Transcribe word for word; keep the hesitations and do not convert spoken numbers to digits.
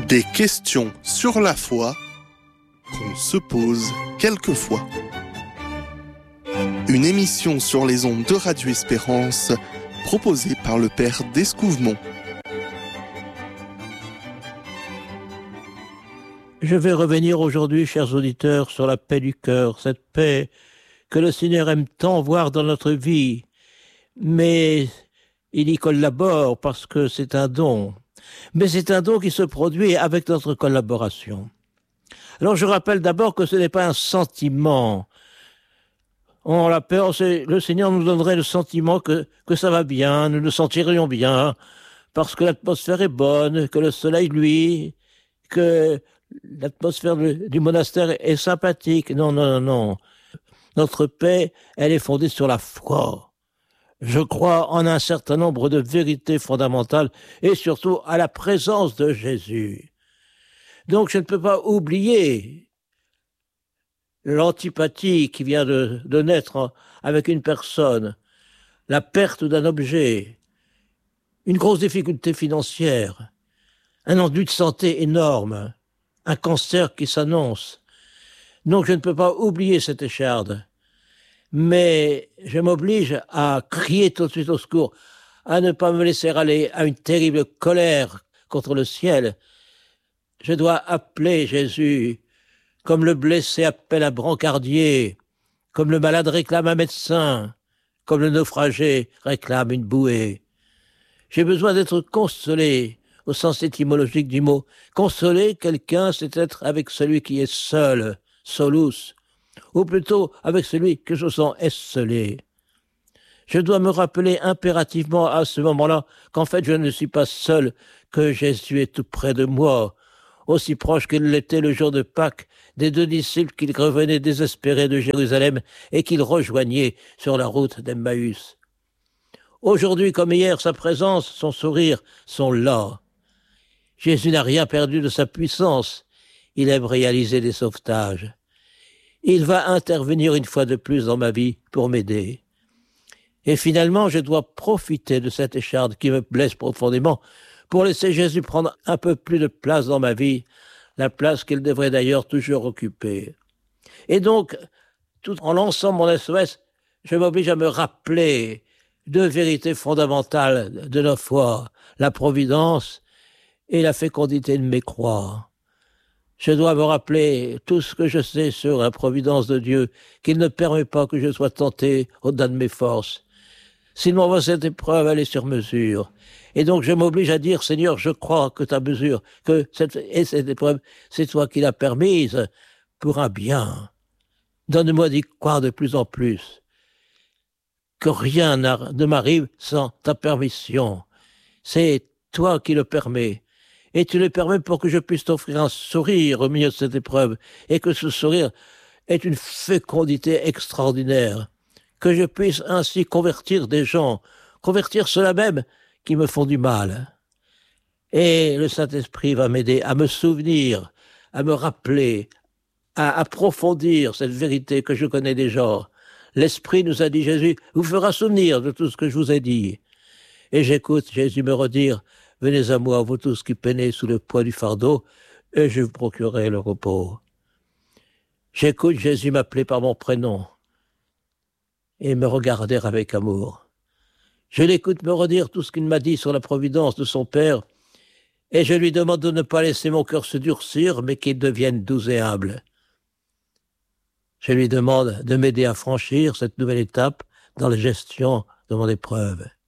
Des questions sur la foi qu'on se pose quelquefois. Une émission sur les ondes de Radio Espérance proposée par le Père d'Escouvemont. Je vais revenir aujourd'hui, chers auditeurs, sur la paix du cœur, cette paix que le Seigneur aime tant voir dans notre vie, mais il y collabore parce que c'est un don. Mais c'est un don qui se produit avec notre collaboration. Alors je rappelle d'abord que ce n'est pas un sentiment. On la paix, le Seigneur nous donnerait le sentiment que, que ça va bien, nous nous sentirions bien, parce que l'atmosphère est bonne, que le soleil luit, que l'atmosphère du monastère est sympathique. Non, non, non, non. Notre paix, elle est fondée sur la foi. Je crois en un certain nombre de vérités fondamentales et surtout à la présence de Jésus. Donc je ne peux pas oublier l'antipathie qui vient de, de naître avec une personne, la perte d'un objet, une grosse difficulté financière, un ennui de santé énorme, un cancer qui s'annonce. Donc je ne peux pas oublier cette écharde. Mais je m'oblige à crier tout de suite au secours, à ne pas me laisser aller à une terrible colère contre le ciel. Je dois appeler Jésus, comme le blessé appelle un brancardier, comme le malade réclame un médecin, comme le naufragé réclame une bouée. J'ai besoin d'être consolé, au sens étymologique du mot. Consoler quelqu'un, c'est être avec celui qui est seul, solus, ou plutôt avec celui que je sens esselé. Je dois me rappeler impérativement à ce moment-là qu'en fait je ne suis pas seul, que Jésus est tout près de moi, aussi proche qu'il l'était le jour de Pâques, des deux disciples qui revenaient désespérés de Jérusalem et qu'il rejoignait sur la route d'Emmaüs. Aujourd'hui comme hier, sa présence, son sourire sont là. Jésus n'a rien perdu de sa puissance, il aime réaliser des sauvetages. Il va intervenir une fois de plus dans ma vie pour m'aider. Et finalement, je dois profiter de cette écharde qui me blesse profondément pour laisser Jésus prendre un peu plus de place dans ma vie, la place qu'il devrait d'ailleurs toujours occuper. Et donc, tout en lançant mon S O S, je m'oblige à me rappeler deux vérités fondamentales de la foi, la providence et la fécondité de mes croix. Je dois me rappeler tout ce que je sais sur la providence de Dieu, qu'il ne permet pas que je sois tenté au-delà de mes forces. S'il m'envoie cette épreuve, elle est sur mesure. Et donc je m'oblige à dire, Seigneur, je crois que ta mesure, que cette, et cette épreuve, c'est toi qui l'as permise pour un bien. Donne-moi d'y croire de plus en plus. Que rien ne m'arrive sans ta permission. C'est toi qui le permets. Et tu le permets pour que je puisse t'offrir un sourire au milieu de cette épreuve, et que ce sourire ait une fécondité extraordinaire, que je puisse ainsi convertir des gens, convertir ceux-là même qui me font du mal. Et le Saint-Esprit va m'aider à me souvenir, à me rappeler, à approfondir cette vérité que je connais déjà. L'Esprit, nous a dit Jésus, vous fera souvenir de tout ce que je vous ai dit. Et j'écoute Jésus me redire, venez à moi, vous tous qui peinez sous le poids du fardeau, et je vous procurerai le repos. J'écoute Jésus m'appeler par mon prénom et me regarder avec amour. Je l'écoute me redire tout ce qu'il m'a dit sur la providence de son Père, et je lui demande de ne pas laisser mon cœur se durcir, mais qu'il devienne doux et humble. Je lui demande de m'aider à franchir cette nouvelle étape dans la gestion de mon épreuve.